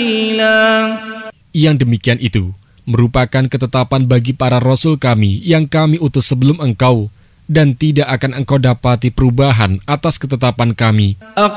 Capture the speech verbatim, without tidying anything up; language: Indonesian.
سبيلا. Yang demikian itu merupakan ketetapan bagi para rasul kami yang kami utus sebelum engkau, dan tidak akan engkau dapati perubahan atas ketetapan kami.